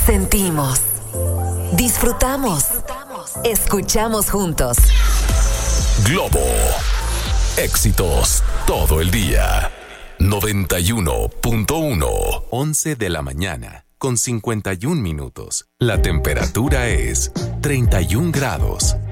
Sentimos, disfrutamos, escuchamos juntos. Globo. Éxitos todo el día. 91.1. 11 de la mañana, con 51 minutos. La temperatura es 31 grados.